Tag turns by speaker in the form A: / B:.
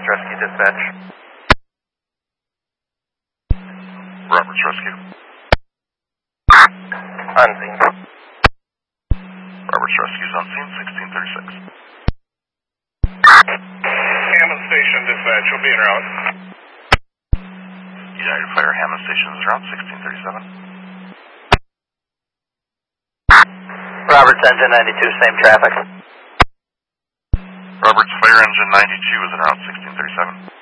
A: Roberts Rescue Dispatch.
B: Roberts Rescue.
A: On scene.
B: Roberts Rescue's on scene, 1636.
C: Hammond Station Dispatch, you'll be en route.
B: United Fire Hammond Station is around 1637.
A: Roberts Engine 92, same traffic.
B: Roberts Fire Engine 92 is en route 1637.